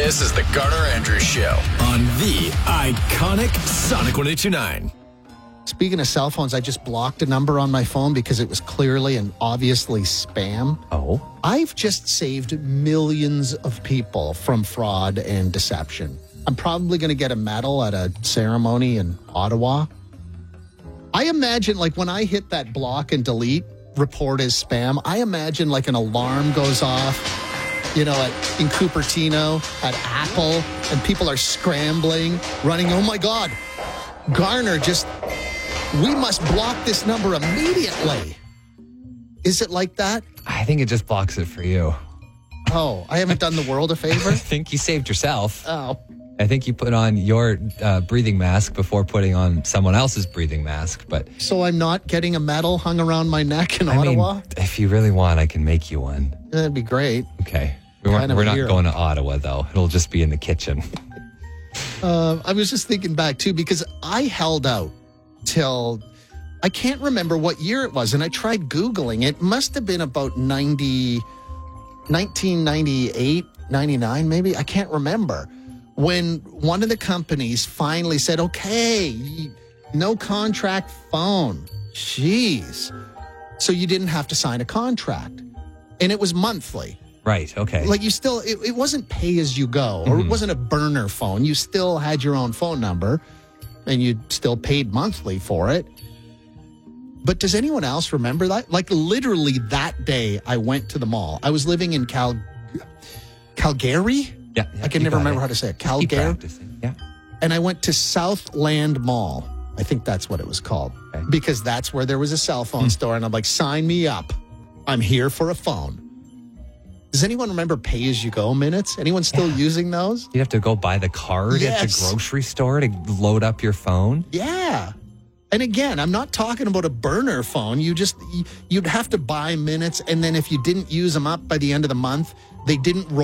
This is the Garner Andrews Show on the iconic Sonic 102.9. Speaking of cell phones, I just blocked a number on my phone because it was clearly and obviously spam. Oh. I've just saved millions of people from fraud and deception. I'm probably going to get a medal at a ceremony in Ottawa. I imagine, like, when I hit that block and delete, report as spam, I imagine, like, an alarm goes off, you know, in Cupertino, at Apple, and people are scrambling, running, oh, my God, Garner we must block this number immediately. Is it like that? I think it just blocks it for you. Oh, I haven't done the world a favor? I think you saved yourself. Oh. I think you put on your breathing mask before putting on someone else's breathing mask. But So I'm not getting a medal hung around my neck in Ottawa? mean, if you really want, I can make you one. That'd be great. Okay. We're not going to Ottawa, though. It'll just be in the kitchen. I was just thinking back, too, because I held out till, I can't remember what year it was, and I tried Googling. It must have been about 1998, 99, maybe. I can't remember. When one of the companies finally said, okay, no contract phone. Jeez. So you didn't have to sign a contract. And it was monthly. Right, okay. Like, you still, it wasn't pay as you go, or it wasn't a burner phone. You still had your own phone number, and you still paid monthly for it. But does anyone else remember that? Like, literally that day I went to the mall. I was living in Calgary? Yeah, I can never remember how to say it. Keep Calgary? practicing. Yeah. And I went to Southland Mall. I think that's what it was called. Okay. Because that's where there was a cell phone store. And I'm like, sign me up. I'm here for a phone. Does anyone remember pay-as-you-go minutes? Anyone still using those? You'd have to go buy the card at the Yes. grocery store to load up your phone? Yeah. And again, I'm not talking about a burner phone. You'd have to buy minutes. And then if you didn't use them up by the end of the month, they didn't roll